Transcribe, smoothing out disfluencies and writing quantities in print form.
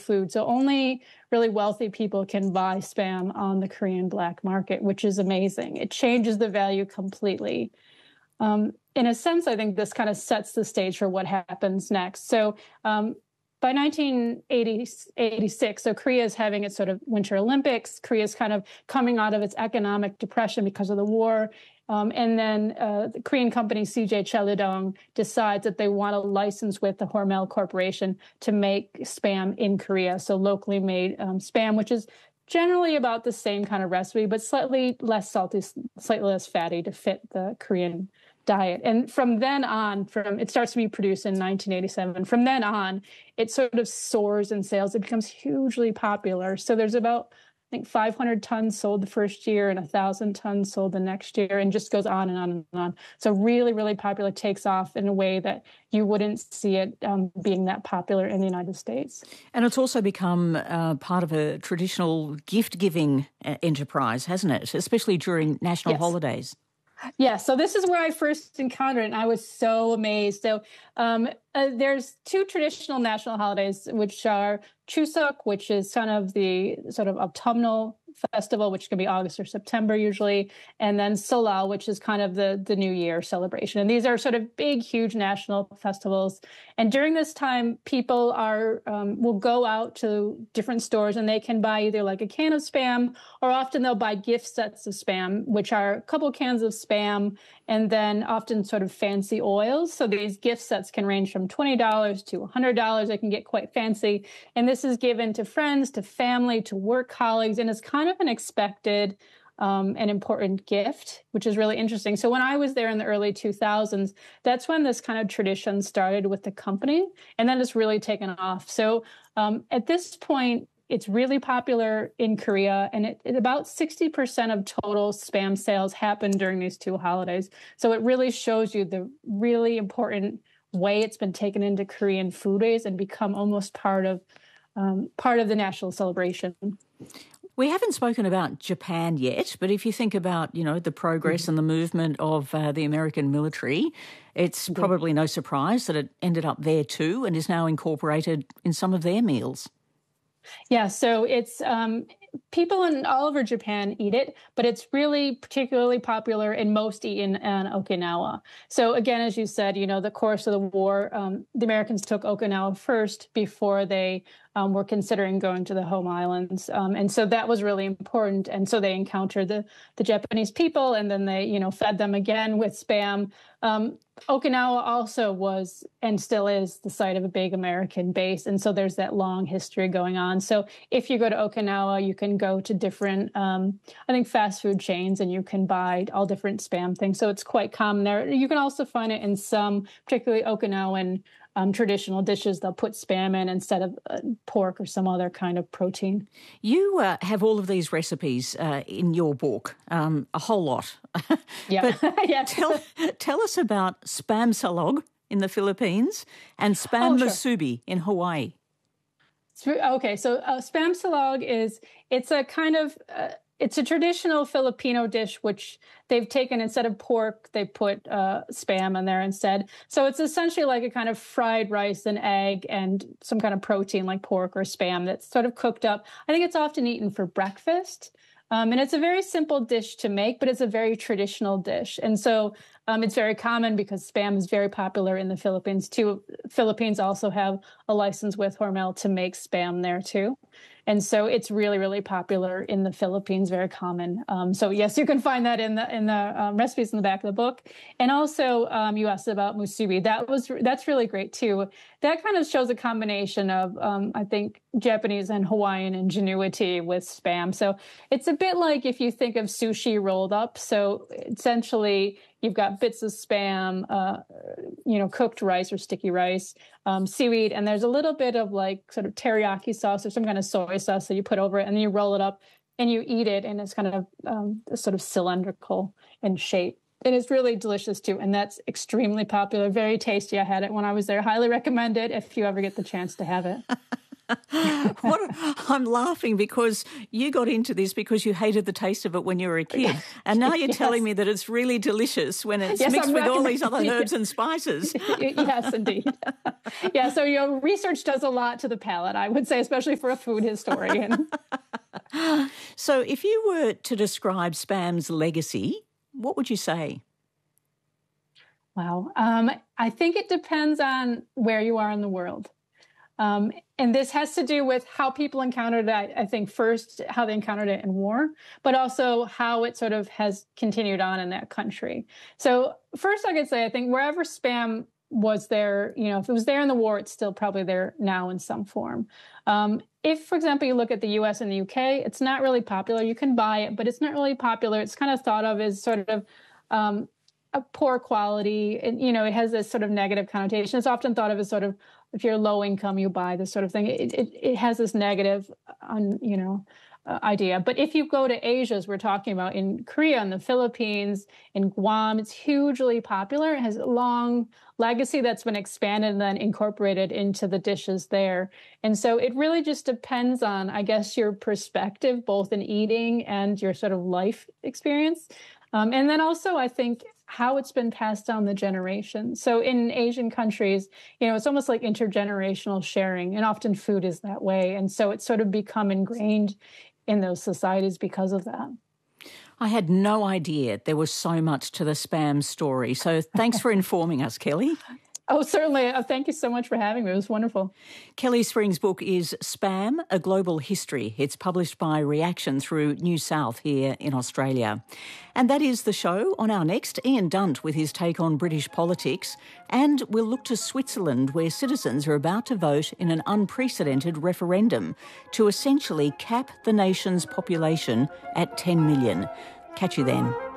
food. So only really wealthy people can buy Spam on the Korean black market, which is amazing. It changes the value completely. In a sense, I think this kind of sets the stage for what happens next. So by 1986, so Korea is having its sort of Winter Olympics. Korea is kind of coming out of its economic depression because of the war. And then the Korean company CJ Cheiljedong decides that they want to license with the Hormel Corporation to make Spam in Korea. So locally made Spam, which is generally about the same kind of recipe, but slightly less salty, slightly less fatty to fit the Korean diet. And from then on, it starts to be produced in 1987. From then on, it sort of soars in sales. It becomes hugely popular. So there's about, I think, 500 tons sold the first year and 1,000 tons sold the next year, and just goes on and on and on. So really, really popular, takes off in a way that you wouldn't see it being that popular in the United States. And it's also become part of a traditional gift-giving enterprise, hasn't it? Especially during national holidays. Yeah, so this is where I first encountered it, and I was so amazed. So there's two traditional national holidays, which are Chuseok, which is kind of the sort of autumnal festival, which can be August or September usually, and then Seollal, which is kind of the New Year celebration. And these are sort of big, huge national festivals. And during this time, people will go out to different stores and they can buy either like a can of Spam, or often they'll buy gift sets of Spam, which are a couple cans of Spam and then often sort of fancy oils. So these gift sets can range from $20 to $100. They can get quite fancy. And this is given to friends, to family, to work colleagues, and it's kind of an expected and important gift, which is really interesting. So when I was there in the early 2000s, that's when this kind of tradition started with the company, and then it's really taken off. So at this point, it's really popular in Korea, and about 60% of total Spam sales happen during these two holidays. So it really shows you the really important way it's been taken into Korean foodways and become almost part of the national celebration. We haven't spoken about Japan yet, but if you think about, the progress and the movement of the American military, it's probably no surprise that it ended up there too and is now incorporated in some of their meals. Yeah, so it's people in all over Japan eat it, but it's really particularly popular and most eaten in Okinawa. So again, as you said, the course of the war, the Americans took Okinawa first before they were considering going to the home islands. And so that was really important. And so they encountered the Japanese people, and then they, fed them again with Spam. Okinawa also was and still is the site of a big American base. And so there's that long history going on. So if you go to Okinawa, you can go to different, I think, fast food chains, and you can buy all different Spam things. So it's quite common there. You can also find it in some, particularly Okinawan traditional dishes. They'll put Spam in instead of pork or some other kind of protein. You have all of these recipes in your book, a whole lot. Yeah. But Yes. tell us about Spam Salog in the Philippines and Spam Musubi in Hawaii. Okay, so Spam Salog it's a kind of... it's a traditional Filipino dish, which they've taken, instead of pork, they put Spam in there instead. So it's essentially like a kind of fried rice and egg and some kind of protein like pork or Spam that's sort of cooked up. I think it's often eaten for breakfast. And it's a very simple dish to make, but it's a very traditional dish. And so it's very common because Spam is very popular in the Philippines too. Philippines also have a license with Hormel to make Spam there too. And so it's really, really popular in the Philippines, very common. So yes, you can find that in the recipes in the back of the book. And also you asked about musubi. That's really great too. That kind of shows a combination of, I think, Japanese and Hawaiian ingenuity with Spam. So it's a bit like if you think of sushi rolled up. So essentially, you've got bits of Spam, cooked rice or sticky rice, seaweed, and there's a little bit of like sort of teriyaki sauce or some kind of soy sauce that you put over it, and then you roll it up and you eat it, and it's kind of sort of cylindrical in shape. And it's really delicious too, and that's extremely popular, very tasty. I had it when I was there. Highly recommend it if you ever get the chance to have it. I'm laughing because you got into this because you hated the taste of it when you were a kid. And now you're telling me that it's really delicious when it's mixed with all these other herbs and spices. Yes, indeed. Yeah, so, research does a lot to the palate, I would say, especially for a food historian. So if you were to describe Spam's legacy, what would you say? Wow. I think it depends on where you are in the world. And this has to do with how people encountered it, I think, first, how they encountered it in war, but also how it sort of has continued on in that country. So first, I could say, I think wherever Spam was there, if it was there in the war, it's still probably there now in some form. If, for example, you look at the US and the UK, it's not really popular. You can buy it, but it's not really popular. It's kind of thought of as sort of a poor quality, and it has this sort of negative connotation. It's often thought of as sort of, if you're low income, you buy this sort of thing. It has this negative, idea. But if you go to Asia, as we're talking about, in Korea, in the Philippines, in Guam, it's hugely popular. It has a long legacy that's been expanded and then incorporated into the dishes there. And so it really just depends on, I guess, your perspective, both in eating and your sort of life experience. And then also, I think, how it's been passed down the generations. So in Asian countries, it's almost like intergenerational sharing, and often food is that way. And so it's sort of become ingrained in those societies because of that. I had no idea there was so much to the Spam story. So thanks for informing us, Kelly. Oh, certainly. Thank you so much for having me. It was wonderful. Kelly Spring's book is Spam, A Global History. It's published by Reaction through New South here in Australia. And that is the show. On our next, Ian Dunt with his take on British politics. And we'll look to Switzerland, where citizens are about to vote in an unprecedented referendum to essentially cap the nation's population at 10 million. Catch you then.